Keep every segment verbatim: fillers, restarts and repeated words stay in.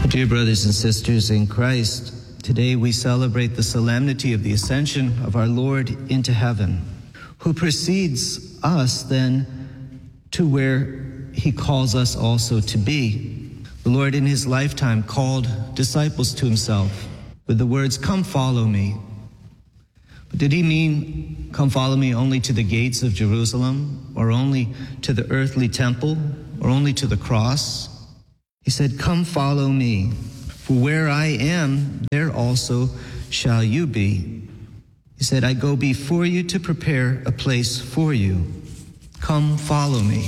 Dear brothers and sisters in Christ, today we celebrate the solemnity of the ascension of our Lord into heaven, who precedes us then to where he calls us also to be. The Lord in his lifetime called disciples to himself with the words, "Come follow me." But did he mean, come follow me only to the gates of Jerusalem, or only to the earthly temple, or only to the cross? He said, "Come follow me, for where I am, there also shall you be." He said, "I go before you to prepare a place for you. Come follow me."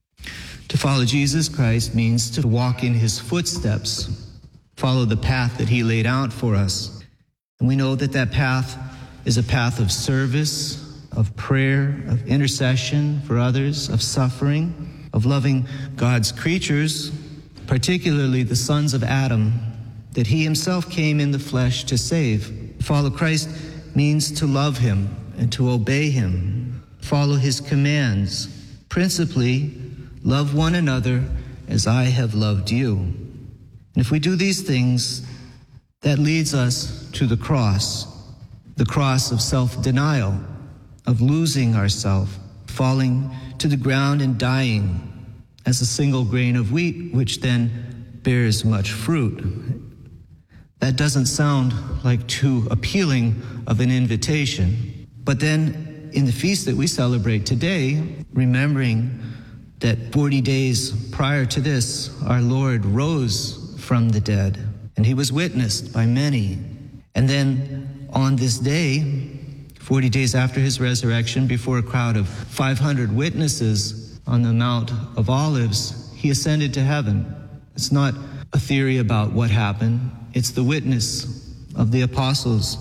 To follow Jesus Christ means to walk in his footsteps, follow the path that he laid out for us. And we know that that path is a path of service, of prayer, of intercession for others, of suffering, of loving God's creatures, particularly the sons of Adam, that he himself came in the flesh to save. To follow Christ means to love him and to obey him, follow his commands, principally, love one another as I have loved you. And if we do these things, that leads us to the cross, the cross of self-denial, of losing ourselves, falling to the ground and dying as a single grain of wheat, which then bears much fruit. That doesn't sound like too appealing of an invitation. But then in the feast that we celebrate today, remembering that forty days prior to this, our Lord rose from the dead, and he was witnessed by many. And then on this day, forty days after his resurrection, before a crowd of five hundred witnesses on the Mount of Olives, he ascended to heaven. It's not a theory about what happened. It's the witness of the apostles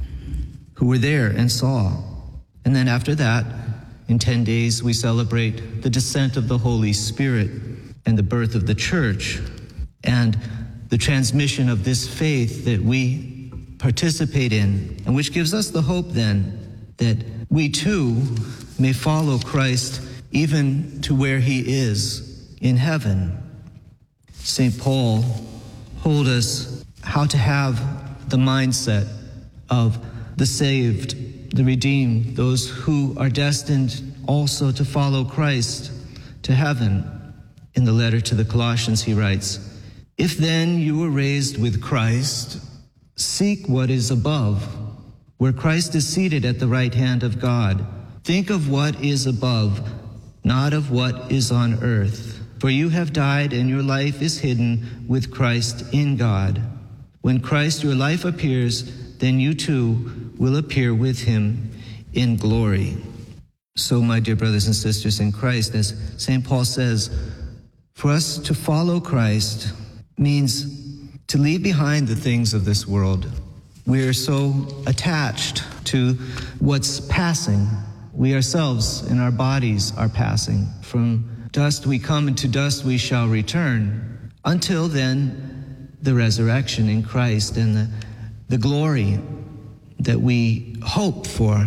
who were there and saw. And then after that, in ten days, we celebrate the descent of the Holy Spirit and the birth of the church and the transmission of this faith that we participate in, and which gives us the hope then that we too may follow Christ even to where he is in heaven. Saint Paul told us how to have the mindset of the saved, the redeemed, those who are destined also to follow Christ to heaven. In the letter to the Colossians, he writes, "If then you were raised with Christ, seek what is above, where Christ is seated at the right hand of God. Think of what is above, not of what is on earth. For you have died, and your life is hidden with Christ in God. When Christ your life appears, then you too will appear with him in glory." So, my dear brothers and sisters in Christ, as Saint Paul says, for us to follow Christ means to leave behind the things of this world. We are so attached to what's passing. We ourselves in our bodies are passing. From dust we come, and to dust we shall return. Until then, the resurrection in Christ and the, the glory that we hope for.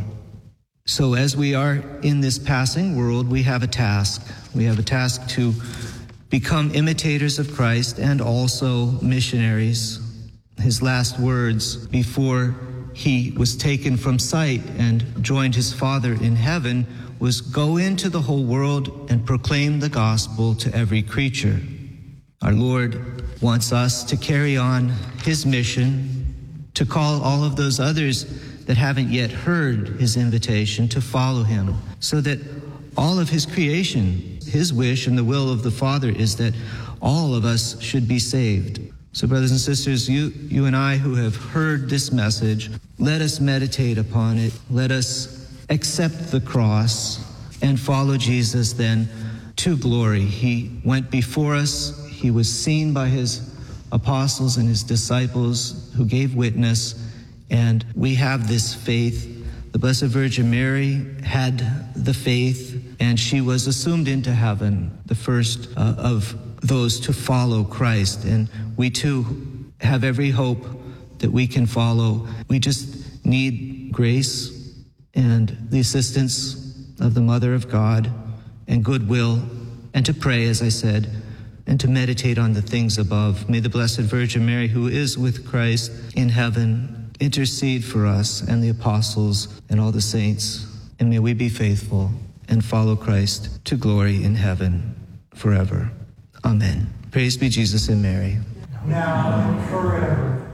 So as we are in this passing world, we have a task. We have a task to become imitators of Christ and also missionaries. His last words before he was taken from sight and joined his Father in heaven was, "Go into the whole world and proclaim the gospel to every creature." Our Lord wants us to carry on his mission, to call all of those others that haven't yet heard his invitation to follow him, so that all of his creation, his wish and the will of the Father is that all of us should be saved. So brothers and sisters, you, you and I who have heard this message, let us meditate upon it. Let us accept the cross and follow Jesus then to glory. He went before us. He was seen by his apostles and his disciples who gave witness, and we have this faith. The Blessed Virgin Mary had the faith, and she was assumed into heaven, the first uh, of those to follow Christ. And we too have every hope that we can follow. We just need grace and the assistance of the Mother of God and goodwill, and to pray, as I said, and to meditate on the things above. May the Blessed Virgin Mary, who is with Christ in heaven, intercede for us and the apostles and all the saints. And may we be faithful and follow Christ to glory in heaven forever. Amen. Praise be Jesus and Mary. Now and forever.